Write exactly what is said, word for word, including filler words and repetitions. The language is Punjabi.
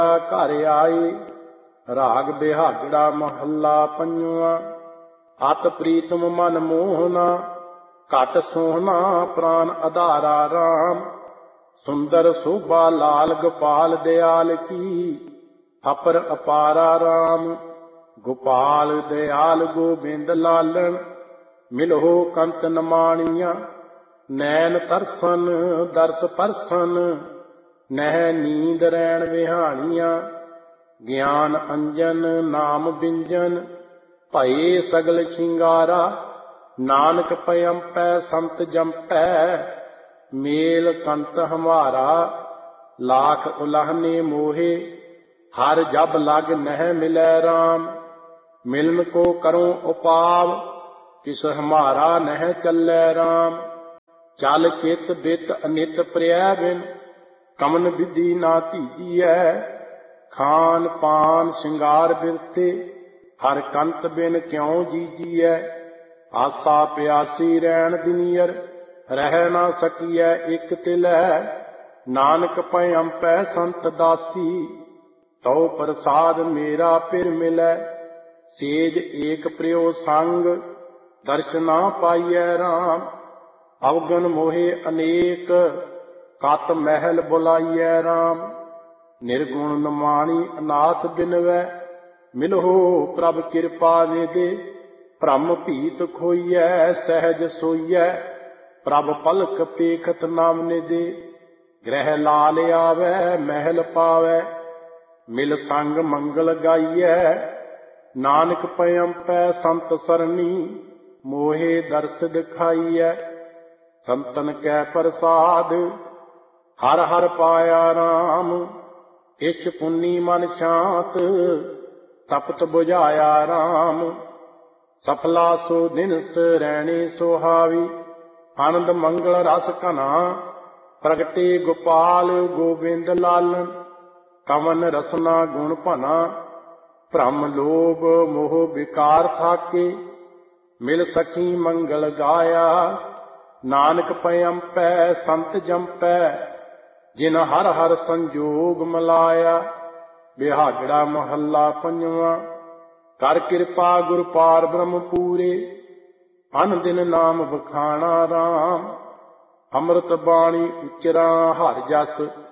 ਘਰ ਆਏ। ਰਾਗ ਬਿਹਾਗੜਾ ਮਹੱਲਾ ਪੰਜਵਾਂ। ਅਤ ਪ੍ਰੀਤਮ ਮਨ ਮੋਹਨਾ, ਘਟ ਸੋਹਣਾ ਪ੍ਰਾਨ ਆਧਾਰਾ ਰਾਮ। ਸੁੰਦਰ ਸੋਭਾ ਲਾਲ ਗੋਪਾਲ ਦਿਆਲ ਕੀ, ਅਪਰ ਅਪਾਰਾ ਰਾਮ। ਗੋਪਾਲ ਦਿਆਲ ਗੋਬਿੰਦ ਲਾਲਨ, ਮਿਲਹੁ ਕੰਤ ਨਮਾਣੀਆਂ। ਨੈਣ ਤਰਸਨ ਦਰਸ ਪਰਸਨ, ਨਹਿ ਨੀਂਦ ਰੈਣ ਵਿਹਾਣੀਆਂ। ਗਿਆਨ ਅੰਜਨ ਨਾਮ ਬਿੰਜਨ, ਭਏ ਸਗਲ ਸ਼ਿੰਗਾਰਾ। ਨਾਨਕ ਪਇੰਪੈ ਸੰਤ ਜੰਪੈ, ਮੇਲ ਕੰਤ ਹਮਾਰਾ। ਲਾਖ ਉਲਾਹਨੇ ਮੋਹੇ, ਹਰ ਜਬ ਲਗ ਨਹਿ ਮਿਲੈ ਰਾਮ। ਮਿਲਨ ਕੋ ਕਰੂੰ ਉਪਾਵ, ਕਿਸ ਹਮਾਰਾ ਨਹਿ ਚੱਲੈ ਰਾਮ। ਚਲ ਚਿਤ ਬਿਤ ਅਨਿਤ ਪ੍ਰਿਆ ਬਿਨ, ਕਮਨ ਵਿਧੀ ਨਾ ਧੀਜੀਐ। ਖਾਨ ਪਾਨ ਸ਼ਿੰਗਾਰ ਬਿਰਥੇ, ਹਰ ਕੰਤ ਬਿਨ ਕਿਉ ਜੀਜੀਐ। ਆਸਾ ਪਿਆਸੀ ਰੈਣ ਦਿਨੀਅਰ, ਰਹਿ ਨਾ ਸਕੀਐ ਇਕ ਤਿਲੈ। ਨਾਨਕ ਪਇੰਪੈ ਸੰਤ ਦਾਸੀ, ਤਉ ਪ੍ਰਸਾਦ ਮੇਰਾ ਫਿਰ ਮਿਲੈ। ਸੇਜ ਏਕ ਪ੍ਰਿਯੋ ਸੰਗ, ਦਰਸ਼ ਨਾ ਪਾਈਐ ਰਾਮ। ਅਵਗਨ ਮੋਹੇ ਅਨੇਕ, ਕਤ ਮਹਿਲ ਬੁਲਾਈਐ ਰਾਮ। ਨਿਰਗੁਣ ਨਮਾਣੀ ਅਨਾਥ ਬਿਨਵੈ, ਮਿਲਹੁ ਪ੍ਰਭ ਕਿਰਪਾ ਨਿਧੇ। ਭ੍ਰਮ ਭੀਤ ਖੋਈਐ ਸਹਿਜ ਸੋਈਐ, ਪ੍ਰਭ ਪਲਕ ਪੇਖਤ ਨਾਮ ਨਿਧੇ। ਗ੍ਰਹਿ ਲਾਲ ਆਵੈ ਮਹਿਲ ਪਾਵੈ, ਮਿਲ ਸੰਗ ਮੰਗਲ ਗਾਈਐ। ਨਾਨਕ ਪਇੰਪੈ ਸੰਤ ਸਰਣੀ, ਮੋਹੇ ਦਰਸ ਦਿਖਾਈਐ। ਸੰਤਨ ਕੈ ਪ੍ਰਸਾਦ, ਹਰ ਹਰ ਪਾਇਆ ਰਾਮ। ਇਛ ਪੁੰਨੀ ਮਨ ਸ਼ਾਂਤ, ਤਪਤ ਬੁਝਾਇਆ ਰਾਮ। ਸਫਲਾ ਸੋ ਦਿਨਸ ਰੈਣੀ ਸੁਹਾਵੀ, ਆਨੰਦ ਮੰਗਲ ਰਸ ਘਨਾ। ਪ੍ਰਗਟੇ ਗੋਪਾਲ ਗੋਬਿੰਦ ਲਾਲਨ, ਕਵਨ ਰਸਨਾ ਗੁਣ ਭਨਾ। ਭ੍ਰਮ ਲੋਭ ਮੋਹ ਵਿਕਾਰ ਥਾਕੇ, ਮਿਲ ਸਖੀ ਮੰਗਲ ਗਾਇਆ। ਨਾਨਕ ਪਇੰਪੈ ਸੰਤ ਜੰਪੈ, ਜਿਨ ਹਰ ਹਰ ਸੰਜੋਗ ਮਿਲਾਇਆ। ਬਿਹਾਗੜਾ ਮਹੱਲਾ ਪੰਜਵਾਂ। ਕਰ ਕਿਰਪਾ ਗੁਰ ਪਾਰ ਬ੍ਰਹਮ ਪੂਰੇ, ਅਨ ਦਿਨ ਨਾਮ ਵਖਾਣਾ ਰਾਮ। ਅੰਮ੍ਰਿਤ ਬਾਣੀ ਉਚਰਾਂ ਹਰ ਜਸ,